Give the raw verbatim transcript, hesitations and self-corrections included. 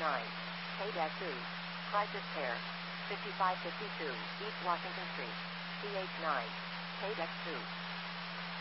nine, K-two, Crisis Pair, fifty-five fifty-two, East Washington Street, C H nine, K two.